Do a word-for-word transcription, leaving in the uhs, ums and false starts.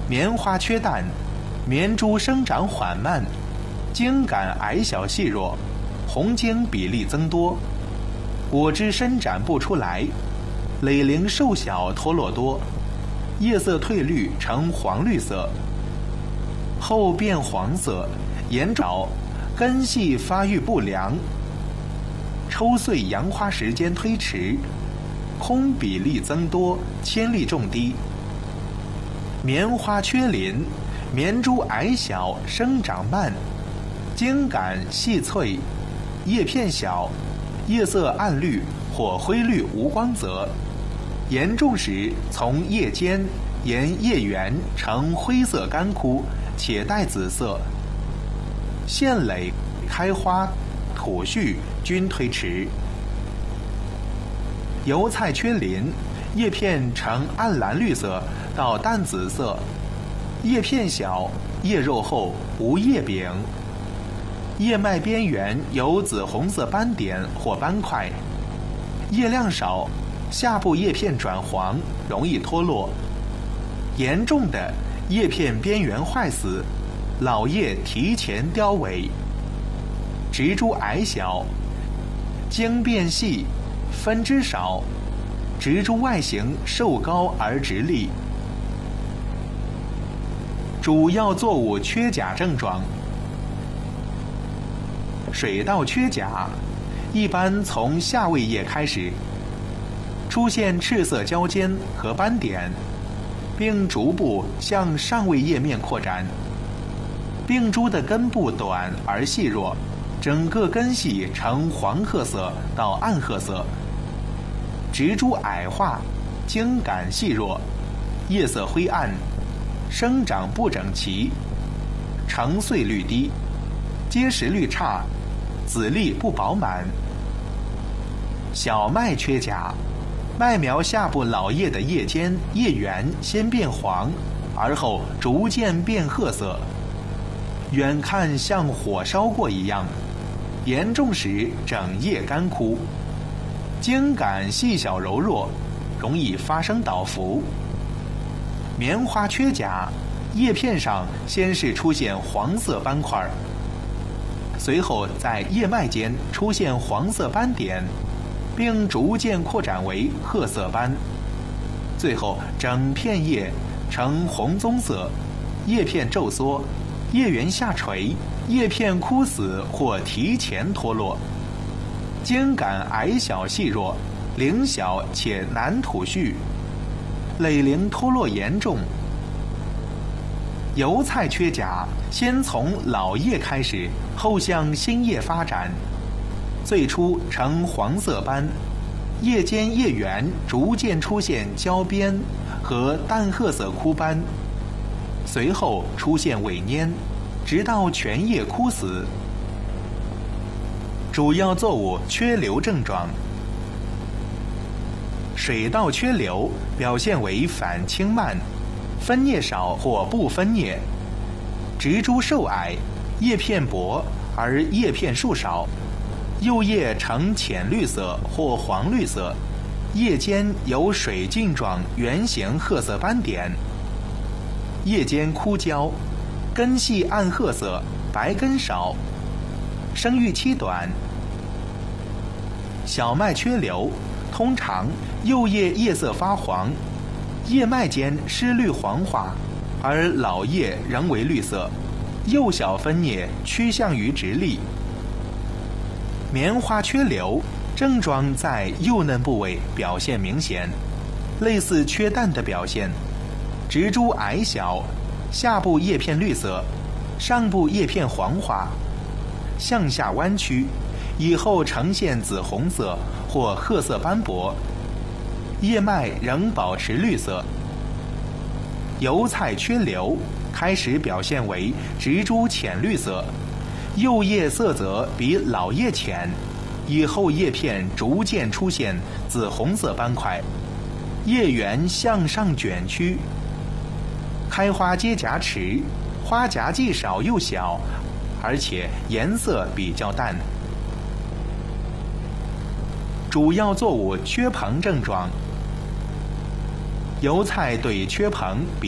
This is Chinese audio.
棉花缺氮，棉株生长缓慢，茎秆矮小细弱，红茎比例增多，果汁伸展不出来，蕾龄瘦小脱落多，叶色褪绿呈黄绿色，后变黄色，延着，根系发育不良，抽穗扬花时间推迟，空比例增多，铅粒重低。棉花缺磷，棉株矮小，生长慢，茎秆细脆，叶片小，叶色暗绿或灰绿无光泽，严重时从叶尖沿叶缘呈灰色干枯，且带紫色。线蕾、开花、吐絮均推迟。油菜缺磷，叶片呈暗蓝绿色到淡紫色，叶片小，叶肉厚，无叶柄，叶脉边缘有紫红色斑点或斑块，叶量少，下部叶片转黄，容易脱落。严重的叶片边缘坏死，老叶提前凋萎。植株矮小，茎变细，分枝少，植株外形瘦高而直立。主要作物缺钾症状：水稻缺钾，一般从下位叶开始，出现赤色交尖和斑点，并逐步向上位叶面扩展。病株的根部短而细弱，整个根系呈黄褐色到暗褐色。植株矮化，茎秆细弱，叶色灰暗，生长不整齐，成穗率低，结实率差，籽粒不饱满。小麦缺钾，麦苗下部老叶的叶尖、叶缘先变黄，而后逐渐变褐色，远看像火烧过一样，严重时整叶干枯。茎秆细小柔弱，容易发生倒伏。棉花缺钾，叶片上先是出现黄色斑块，随后在叶脉间出现黄色斑点，并逐渐扩展为褐色斑，最后整片叶呈红棕色，叶片皱缩，叶缘下垂，叶片枯死或提前脱落。茎秆矮小细弱，龄小且难吐絮，蕾龄脱落严重。油菜缺钾，先从老叶开始，后向新叶发展，最初呈黄色斑，叶尖叶缘逐渐出现焦边和淡褐色枯斑，随后出现萎蔫，直到全叶枯死。主要作物缺硫症状：水稻缺硫，表现为反青蔓，分叶少或不分叶，植株瘦矮，叶片薄而叶片数少，幼叶呈浅绿色或黄绿色，叶尖有水浸状圆形褐色斑点，叶尖枯焦，根系暗褐色，白根少，生育期短。小麦缺硫，通常幼叶叶色发黄，叶脉间湿绿黄化，而老叶仍为绿色，幼小分叶趋向于直立。棉花缺硫，症状在幼嫩部位表现明显，类似缺氮的表现。植株矮小，下部叶片绿色，上部叶片黄化，向下弯曲，以后呈现紫红色或褐色斑驳，叶脉仍保持绿色。油菜缺硫，开始表现为植株浅绿色，幼叶色泽比老叶浅，以后叶片逐渐出现紫红色斑块，叶缘向上卷曲，开花结荚迟，花荚既少又小，而且颜色比较淡。主要作物缺硼症状：油菜对缺硼比